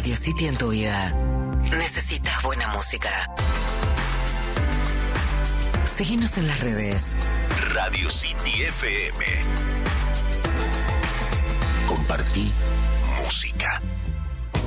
Radio City en tu vida. Necesitas buena música. Seguinos en las redes. Radio City FM. Compartí